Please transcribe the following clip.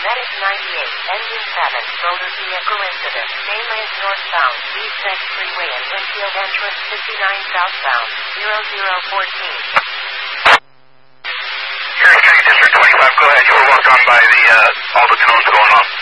Medic 98, engine 7, motor vehicle incident. Mainland northbound, East X Freeway and Winfield entrance 59 southbound, 0014. Here in County District 25, go ahead. You were walked on by all the tones going off.